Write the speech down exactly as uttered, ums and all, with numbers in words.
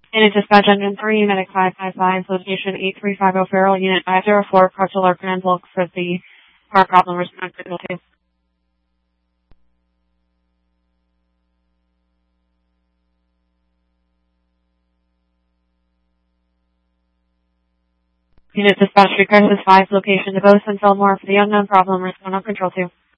Unit Dispatch Engine three, Medic five five five, location eight three five zero Feral, Unit five zero four, Parcel Grand Bulk for the car problem response signal two. Unit Dispatch three Crisis five, location DeVos and Fillmore for the unknown problem response on Control two.